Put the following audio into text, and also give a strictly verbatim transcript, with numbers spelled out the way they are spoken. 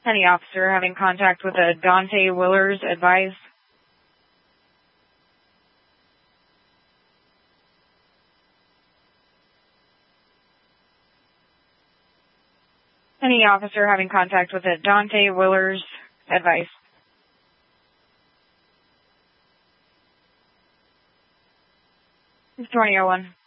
Any officer having contact with a Dante Willers, advise. Any officer having contact with a Dante Willers, advice. twenty oh one.